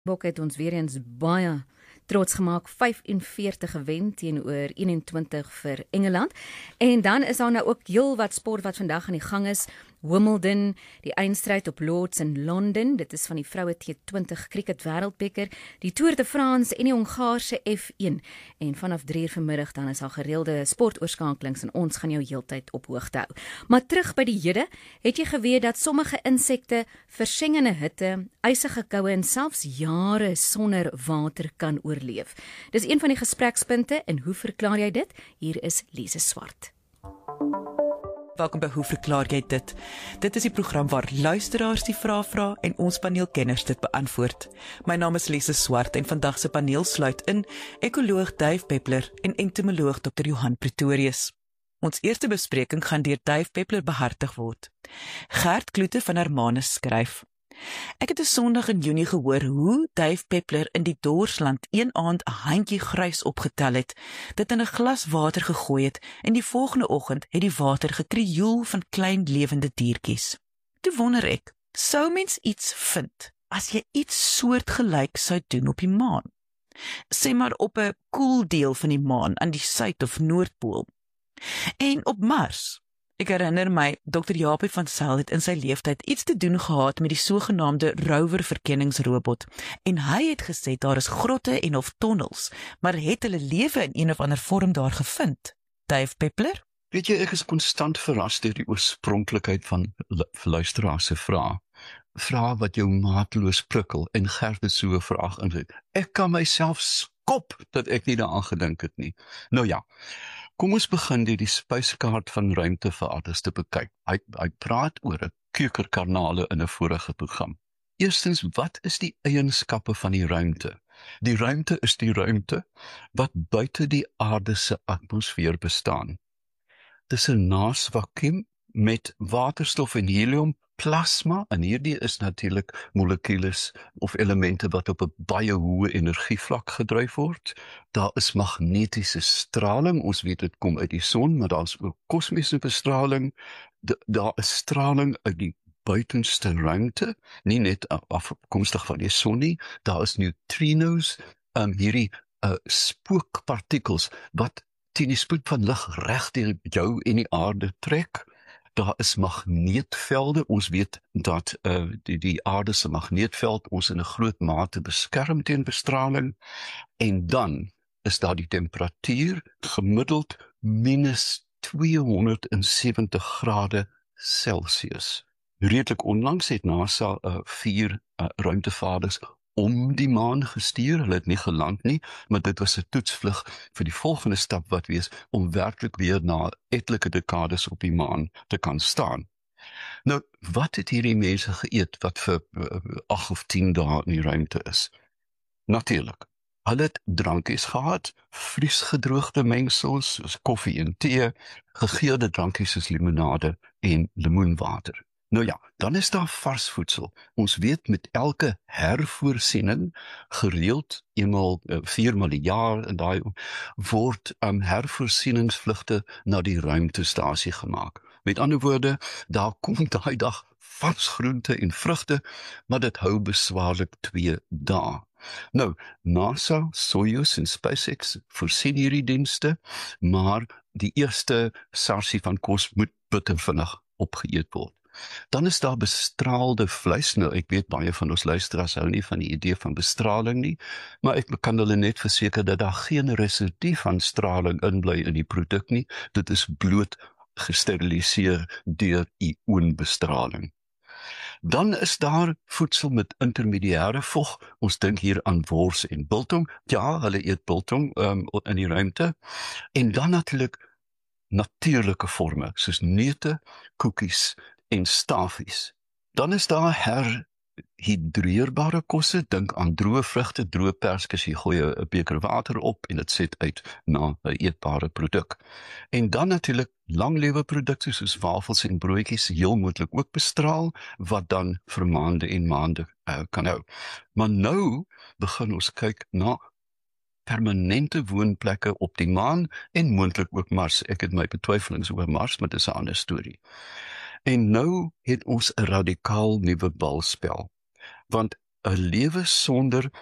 Bok het ons weer eens baie trots gemaak, 45 gewen teenoor 21 vir Engeland. En dan is daar nou ook heel wat sport wat vandag aan die gang is. Wimbledon, die eindstryd op Lords in Londen, dit is van die vroue T20 cricket wêreldbeker, die Tour de France en die Hongaarse F1. En vanaf 3:00 vanmiddag dan is daar gereelde sportoorskakelings en ons gaan jou heeltyd op hoogte hou. Maar terug by die hede, het jy geweet dat sommige insekte versengende hitte, ysige koue en selfs jare sonder water kan oorleef? Dis een van die gesprekspunte en hoe verklaar jy dit? Hier is Lise Swart. Welkom by Hoe verklaar jy dit? Dit is die program waar luisteraars die vrae vra en ons paneelkenners dit beantwoord. My naam is Lise Swart en vandag se paneel sluit in ekoloog Dave Peppler en entomoloog Dr. Johan Pretorius. Ons eerste bespreking gaan deur Dave Peppler behartig word. Gert Kloete van Hermanus skryf: Ek het 'n Sondag in Junie gehoor hoe Dave Peppler in die Dorsland een aand 'n handjie grys opgetel het, dit in 'n glas water gegooi het en die volgende oggend het die water gekrioel van klein lewende diertjies. Toe wonder ek, sou mens iets vind as jy iets soortgelyk sou doen op die maan? Sê maar op 'n koel deel van die maan aan die suid- of noordpool. En op Mars? Ek herinner my, Dr. Japie van Zyl het in sy leeftyd iets te doen gehad met die sogenaamde rover-verkenningsrobot. En hy het gesê daar is grotte en of tonnels, maar het hulle lewe in een of ander vorm daar gevind? Dave Peppler? Weet jy, ek is konstant verras deur die oorspronklikheid van luisteraars se vrae. Vrae wat jou maatloos prikkel en Gert het so vraag in. Ek kan myself skop dat ek nie daaraan gedink het nie. Nou ja, kom ons begin deur die spyskaart van ruimtevaarders te bekyk. Hy praat oor 'n keukerkarnale in 'n vorige program. Eerstens, wat is die eienskappe van die ruimte? Die ruimte is die ruimte wat buite die aarde se atmosfeer bestaan. Dis 'n naasvakuum met waterstof en helium, plasma, en hierdie is natuurlik molekules of elemente wat op 'n baie hoë energievlak gedryf word. Daar is magnetiese straling, ons weet dit kom uit die son, maar daar is ook kosmiese bestraling. Daar is straling uit die buitenste ruimte, nie net afkomstig van die son nie. Daar is neutrinos, hierdie spookpartikels wat teen die spoed van lig reg deur jou en die aarde trek. Daar is magneetvelde, ons weet dat die aarde se magneetveld ons in 'n groot mate beskerm teen bestraling, en dan is daar die temperatuur gemiddeld minus 270 grade Celsius. Redelik onlangs het NASA 4 ruimtevaarders om die maan gestuur. Hulle het nie geland nie, maar dit was 'n toetsvlug vir die volgende stap wat wees om werklik weer na etlike dekades op die maan te kan staan. Nou, wat het hierdie mense geëet wat vir 8 of 10 dae in die ruimte is? Natuurlik, hulle het drankies gehad, vriesgedroogde mengsels soos koffie en tee, gegeurde drankies soos limonade en lemoenwater. Nou ja, dan is daar vars voedsel. Ons weet met elke hervoorsiening, gereeld eenmaal 4 die jaar en daai word hervoorsieningsvlugte na die ruimtestasie gemaak. Met ander woorde, daar kom daai dag vars groente en vrugte, maar dit hou beswaarlik 2 dae. Nou, NASA, Soyuz en SpaceX voorsien hierdie dienste, maar die eerste sarsie van kos moet bittervinnig opgeëet word. Dan is daar bestraalde vleis. Nou, ek weet baie van ons luisteraars hou nie van die idee van bestraling nie, maar ek kan hulle net verseker dat daar geen residue van straling inbly in die produk nie. Dit is bloot gesteriliseer deur ionbestraling. Dan is daar voedsel met intermediêre vog. Ons dink hier aan wors en biltong. Ja, hulle eet biltong in die ruimte. En dan natuurlike forme, soos neute, koekies en stafies. Dan is daar herhidreerbare kosse, dink aan droë vrugte, droë perskes, jy gooi 'n beker water op en dit set uit na 'n eetbare produk. En dan natuurlik langlewe produkte soos wafels en broodjies, heel moontlik ook bestraal, wat dan vir maande en maande kan hou. Maar nou begin ons kyk na permanente woonplekke op die maan en moontlik ook Mars. Ek het my betwyfelings oor Mars, maar dit is 'n ander storie. En nou het ons 'n radikaal nuwe balspel. Want 'n lewe sonder